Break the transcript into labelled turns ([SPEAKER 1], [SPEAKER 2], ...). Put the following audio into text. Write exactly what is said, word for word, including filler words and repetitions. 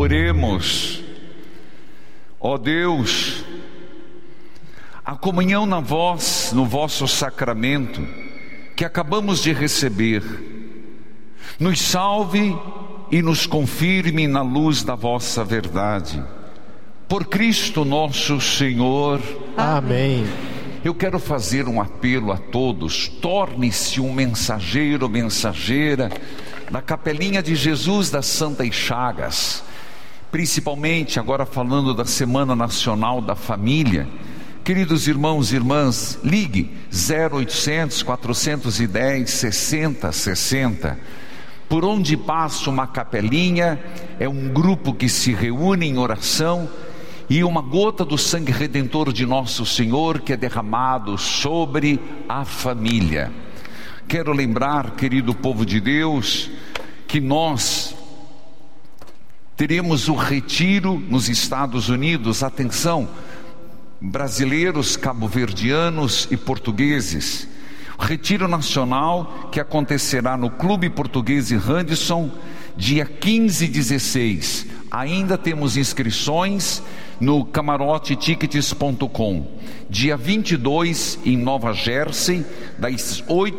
[SPEAKER 1] Oremos. Ó Deus, a comunhão na vós, no vosso sacramento, que acabamos de receber, nos salve e nos confirme na luz da vossa verdade. Por Cristo nosso Senhor.
[SPEAKER 2] Amém.
[SPEAKER 1] Eu quero fazer um apelo a todos: torne-se um mensageiro, mensageira da Capelinha de Jesus das Santas Chagas, principalmente agora falando da Semana Nacional da Família. Queridos irmãos e irmãs, ligue zero oitocentos, quatrocentos e dez, sessenta sessenta. Por onde passa uma capelinha, é um grupo que se reúne em oração, e uma gota do sangue redentor de nosso Senhor que é derramado sobre a família. Quero lembrar, querido povo de Deus, que nós teremos o retiro nos Estados Unidos. Atenção, brasileiros, cabo-verdianos e portugueses. O retiro nacional que acontecerá no Clube Português Radisson, dia quinze e dezesseis. Ainda temos inscrições no camarote tickets ponto com. Dia vinte e dois em Nova Jersey, das oito